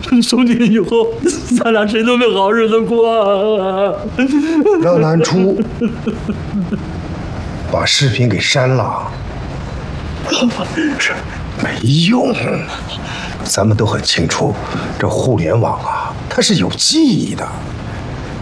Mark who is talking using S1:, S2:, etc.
S1: 从今以后，咱俩谁都没好日子过啊！
S2: 让南初把视频给删了，没用。咱们都很清楚，这互联网啊，它是有记忆的。